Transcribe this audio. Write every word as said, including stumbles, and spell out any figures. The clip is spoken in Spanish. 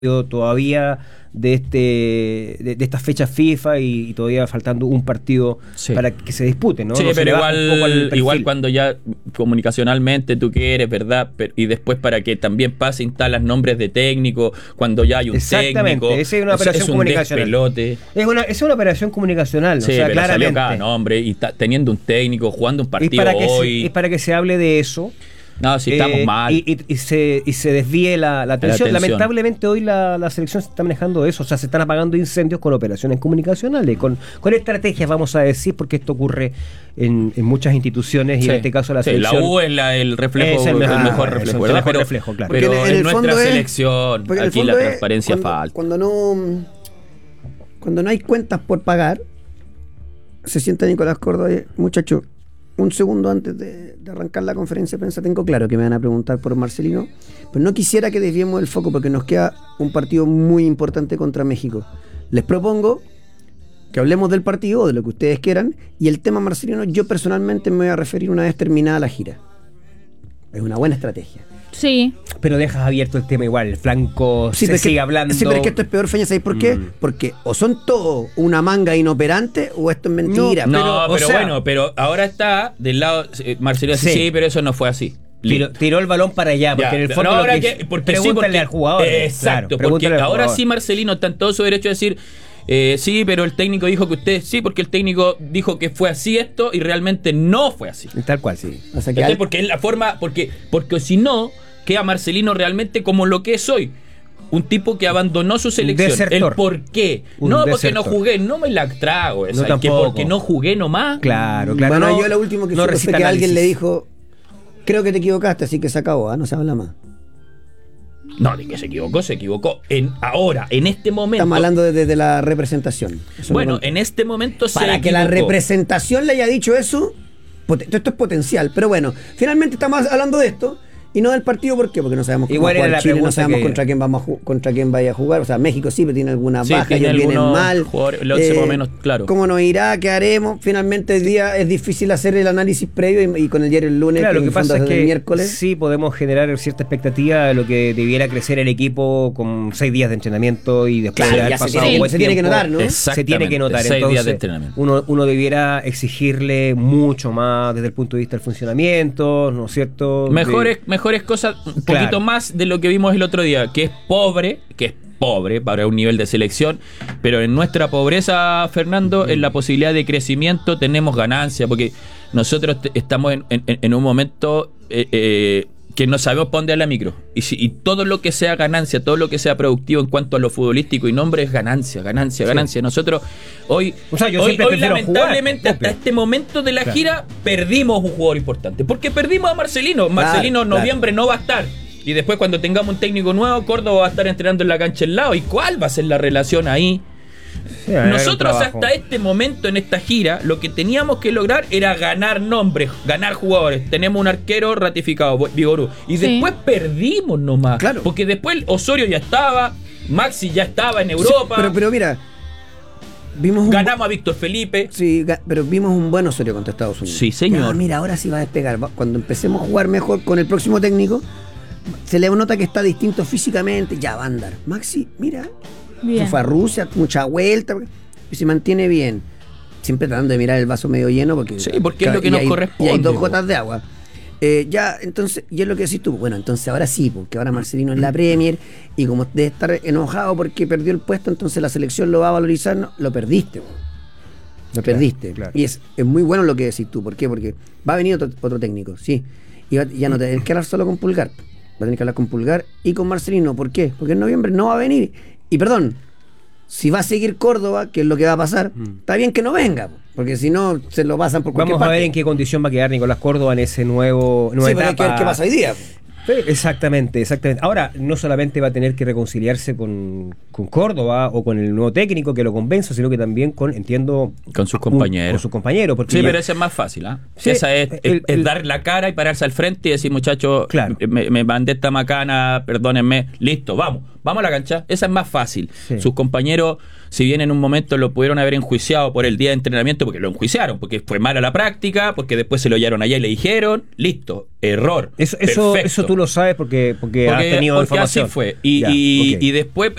todavía de este de, de estas fechas FIFA y, y todavía faltando un partido sí. para que se dispute, ¿no? Sí, no pero igual, igual cuando ya comunicacionalmente tú quieres, ¿verdad? Pero, y después para que también pase, instalas nombres de técnico, cuando ya hay un Exactamente, técnico. Esa es una operación es un comunicacional. despelote. Es una, es una operación comunicacional, sí, o sea, pero claramente. Salió cada nombre y ta, teniendo un técnico, jugando un partido es para que hoy. Se, es para que se hable de eso. No, si estamos eh, mal. Y, y, y, se, y se desvíe la, la, atención. la atención. Lamentablemente hoy la, la selección se está manejando eso, o sea, se están apagando incendios con operaciones comunicacionales, con, con estrategias, vamos a decir, porque esto ocurre en, en muchas instituciones y sí. en este caso la sí, selección. La U es la, el reflejo, es el mejor, el mejor ah, reflejo, es el mejor pero, reflejo, claro. Pero en, en, en nuestra es, selección, aquí la transparencia cuando, falta. Cuando no, cuando no hay cuentas por pagar, se sienta Nicolás Córdoba, muchacho. Un segundo antes de, de arrancar la conferencia de prensa, tengo claro que me van a preguntar por Marcelino, pero no quisiera que desviemos el foco porque nos queda un partido muy importante contra México. Les propongo que hablemos del partido, de lo que ustedes quieran, y el tema Marcelino, yo personalmente me voy a referir una vez terminada la gira. Es una buena estrategia. Sí. Pero dejas abierto el tema igual, el flanco sí, se sigue que, hablando. Sí, pero es que esto es peor, Feña, ¿sabéis por qué? Mm. Porque o son todos una manga inoperante o esto es mentira. No, pero, pero, pero sea, bueno, pero ahora está del lado, eh, Marcelino dice, sí. sí, pero eso no fue así. Tiró, tiró el balón para allá, porque ya, en el fondo no, ahora que, que, porque pregúntale sí, porque, al jugador. Eh, exacto, claro, porque ahora jugador. sí Marcelino está en todo su derecho a decir... Eh, sí, pero el técnico dijo que usted sí, porque el técnico dijo que fue así esto y realmente no fue así. Tal cual, sí. O sea, que al... Porque es la forma, porque, porque si no, queda Marcelino realmente como lo que es hoy. Un tipo que abandonó su selección. Desertor. El por qué. Un no, porque desertor. no jugué, no me la trago esa. No, que porque no jugué nomás. Claro, claro. Bueno, no, yo lo último que no supe fue que análisis. alguien le dijo, creo que te equivocaste, así que se acabó, ¿eh? No se habla más. No, de que se equivocó, se equivocó. En, ahora, en este momento. Estamos hablando desde de, de la representación. Eso bueno, en este momento se Para equivocó. que la representación le haya dicho eso, esto es potencial. Pero bueno, finalmente estamos hablando de esto. Y no del partido, ¿por qué? Porque no sabemos cómo Igual jugar era la Chile, no sabemos que... contra quién vamos a ju- contra quién vaya a jugar. O sea, México sí, pero tiene alguna sí, baja, ellos vienen mal. El once eh, menos, claro. ¿Cómo nos irá? ¿Qué haremos? Finalmente el día es difícil hacer el análisis previo y, y con el diario el lunes, claro, que lo que pasa es que el miércoles. Sí podemos generar cierta expectativa de lo que debiera crecer el equipo con seis días de entrenamiento y después claro, de haber ya pasado se, buen se tiene que notar, ¿no? Se tiene que notar. Seis Entonces, días de entrenamiento. Uno, uno debiera exigirle mucho más desde el punto de vista del funcionamiento, ¿no es cierto? Mejores, de... mejores cosas, un claro. poquito más de lo que vimos el otro día, que es pobre, que es pobre para un nivel de selección, pero en nuestra pobreza, Fernando, en la posibilidad de crecimiento tenemos ganancia, porque nosotros te, estamos en, en, en un momento eh, eh, que no sabemos para dónde a la micro, y, si, y todo lo que sea ganancia, todo lo que sea productivo en cuanto a lo futbolístico y nombre es ganancia, ganancia, ganancia. Sí. Nosotros hoy, o sea, yo hoy, hoy lamentablemente jugar, hasta este momento de la claro. gira perdimos un jugador importante, porque perdimos a Marcelino. Marcelino en claro, noviembre claro. no va a estar. Y después cuando tengamos un técnico nuevo, Córdoba va a estar entrenando en la cancha al lado. ¿Y cuál va a ser la relación ahí? Sí, nosotros hasta este momento en esta gira lo que teníamos que lograr era ganar nombres, ganar jugadores. Tenemos un arquero ratificado, Vigorú. Y sí. después perdimos nomás. Claro. Porque después Osorio ya estaba, Maxi ya estaba en Europa. Sí, pero, pero mira, vimos un ganamos bu- a Víctor Felipe. Sí, pero vimos un buen Osorio contra Estados Unidos. Sí, señor. Ya, mira, ahora sí va a despegar. Cuando empecemos a jugar mejor con el próximo técnico, se le nota que está distinto físicamente. Ya va a andar. Maxi, mira, se fue a Rusia, mucha vuelta, y se mantiene bien. Siempre tratando de mirar el vaso medio lleno, porque, sí, porque es lo que nos hay, corresponde. Y hay dos gotas de agua. Eh, ya, entonces, y es lo que decís tú. Bueno, entonces ahora sí, porque ahora Marcelino es la Premier, y como debe estar enojado porque perdió el puesto, entonces la selección lo va a valorizar. No, lo perdiste, bro. Lo claro, perdiste. Claro. Y es, es muy bueno lo que decís tú. ¿Por qué? Porque va a venir otro, otro técnico, sí. Y va, ya no te tienes que hablar solo con Pulgar. Va a tener que hablar con Pulgar y con Marcelino. ¿Por qué? Porque en noviembre no va a venir. Y perdón, si va a seguir Córdoba, que es lo que va a pasar, mm. está bien que no venga, porque si no se lo pasan por cualquier Vamos a parte. ver en qué condición va a quedar Nicolás Córdoba en ese nuevo nueva sí, etapa. Hay que ver qué pasa hoy día. Sí, exactamente, exactamente. Ahora, no solamente va a tener que reconciliarse con, con Córdoba o con el nuevo técnico que lo convenza, sino que también con, entiendo, con sus compañeros. Un, con sus compañeros. Porque sí, ya... pero esa es más fácil, ¿ah? ¿eh? Sí, esa es, el, es, es el... dar la cara y pararse al frente y decir, muchachos, claro. me, me mandé esta macana, perdónenme, listo, vamos. vamos a la cancha. Esa es más fácil. Sí. Sus compañeros, si bien en un momento lo pudieron haber enjuiciado por el día de entrenamiento, porque lo enjuiciaron, porque fue mala la práctica, porque después se lo hallaron allá y le dijeron, listo, error. Eso, eso, perfecto. eso tú lo sabes porque, porque, Porque, has tenido porque información. así fue. Y, Ya, y, ok. y después